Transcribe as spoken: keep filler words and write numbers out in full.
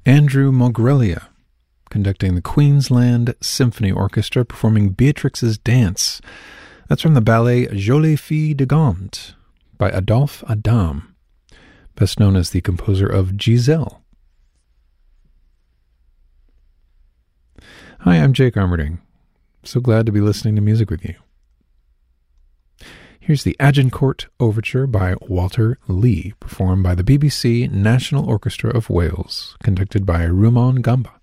Andrew Mogrelia, conducting the Queensland Symphony Orchestra, performing Beatrix's Dance. That's from the ballet Jolie Fille de Gand by Adolphe Adam, best known as the composer of Giselle. Hi, I'm Jake Armerding. So glad to be listening to music with you. Here's the Agincourt Overture by Walter Lee, performed by the B B C National Orchestra of Wales, conducted by Rumon Gamba.